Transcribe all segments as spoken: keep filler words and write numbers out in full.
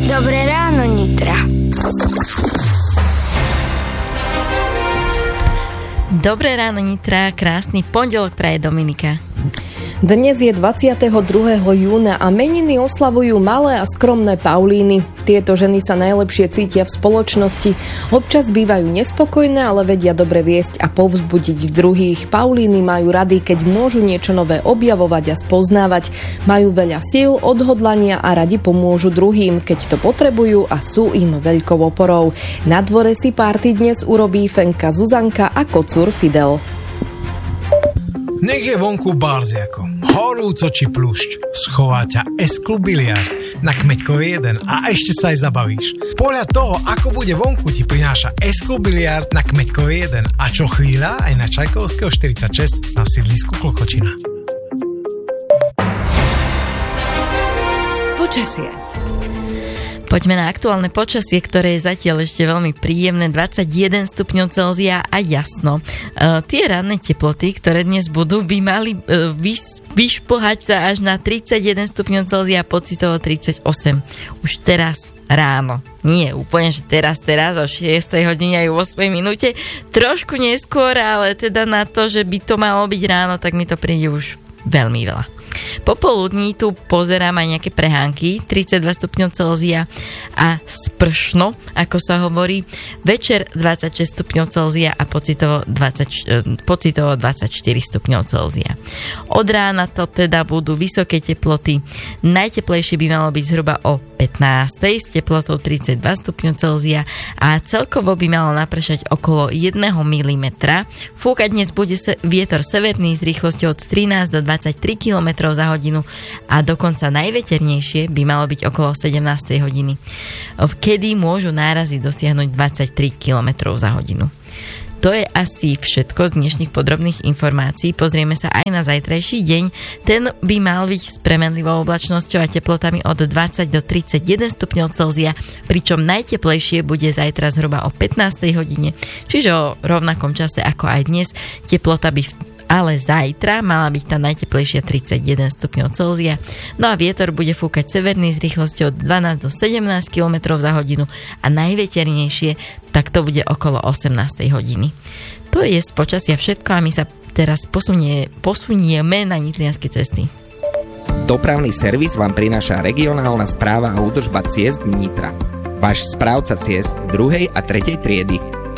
Dobré ráno, Nitra. Dobré ráno, Nitra. Krásny pondelok praje Dominika. Dnes je dvadsiateho druhého júna a meniny oslavujú malé a skromné Paulíny. Tieto ženy sa najlepšie cítia v spoločnosti. Občas bývajú nespokojné, ale vedia dobre viesť a povzbudiť druhých. Paulíny majú rady, keď môžu niečo nové objavovať a spoznávať. Majú veľa síl, odhodlania a radi pomôžu druhým, keď to potrebujú a sú im veľkou oporou. Na dvore si párty dnes urobí Fenka Zuzanka a kocúr Fidel. Nech je vonku barziako, horúco či plušť, schová ťa S-klub biliard na Kmeďkovej jeden a ešte sa aj zabavíš. Podľa toho, ako bude vonku, ti prináša S-klub biliard na Kmeďkovej jeden a čo chvíľa aj na Čajkovského štyridsaťšesť na sídlisku Klokočina. Počasie. Poďme na aktuálne počasie, ktoré je zatiaľ ešte veľmi príjemné, dvadsaťjeden stupňov Celzia a jasno. E, tie ranné teploty, ktoré dnes budú, by mali e, vys, vyšplhať sa až na tridsaťjeden stupňov Celzia a pocitovo tridsaťosem. Už teraz ráno. Nie úplne, že teraz, teraz o šiestej hodine aj o ôsmej minúte. Trošku neskôr, ale teda na to, že by to malo byť ráno, tak mi to príde už veľmi veľa. Popoludní tu pozerám aj nejaké prehánky, tridsaťdva stupňov Celzia a spršno, ako sa hovorí. Večer dvadsaťšesť stupňov Celzia a pocitovo, dvadsať, pocitovo dvadsaťštyri stupňov Celzia. Od rána to teda budú vysoké teploty. Najteplejšie by malo byť zhruba o pätnástej s teplotou tridsaťdva stupňov Celzia a celkovo by malo napršať okolo jedného milimetra. Fúkať dnes bude vietor severný s rýchlosťou od trinásť do dvadsaťtri kilometrov za hodinu a dokonca najveternejšie by malo byť okolo sedemnástej hodiny, kedy môžu nárazy dosiahnuť dvadsaťtri kilometrov za hodinu. To je asi všetko z dnešných podrobných informácií. Pozrieme sa aj na zajtrajší deň. Ten by mal byť s premenlivou oblačnosťou a teplotami od dvadsať do tridsaťjeden stupňov Celzia, pričom najteplejšie bude zajtra zhruba o pätnástej hodine, čiže o rovnakom čase ako aj dnes. Teplota by v ale zajtra mala byť tá najteplejšia tridsaťjeden stupňov Celzia. No a vietor bude fúkať severný s rýchlosťou od dvanásť do sedemnásť kilometrov za hodinu a najveternejšie, tak to bude okolo osemnástej hodiny. To je z počasia všetko a my sa teraz posunie, posunieme na nitrianske cesty. Dopravný servis vám prináša regionálna správa a údržba ciest Nitra. Váš správca ciest druhej a tretej triedy.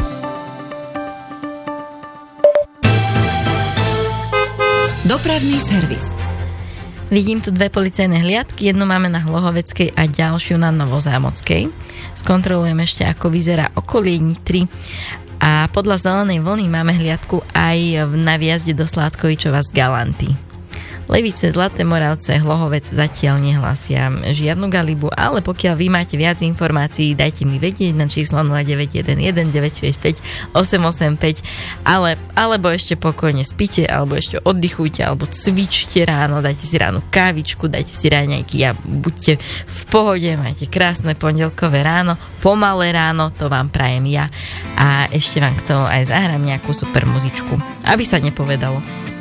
Dopravný servis. Vidím tu dve policajné hliadky, jednu máme na Hlohoveckej a ďalšiu na Novozámockej. Skontrolujem ešte, ako vyzerá okolie Nitry a podľa zelenej vlny máme hliadku aj na výjazde do Sládkovičova z Galanty. Levice, Zlaté Moravce, Hlohovec zatiaľ nehlásia žiadnu galibu, ale pokiaľ vy máte viac informácií, dajte mi vedieť na číslo nula deväť jeden jeden deväť šesť päť osem osem päť, ale, alebo ešte pokojne spíte, alebo ešte oddychujte, alebo cvičte ráno, dajte si ráno kávičku, dajte si raňajky a buďte v pohode, majte krásne pondelkové ráno, pomalé ráno, to vám prajem ja a ešte vám k tomu aj zahrám nejakú super muzičku, aby sa nepovedalo.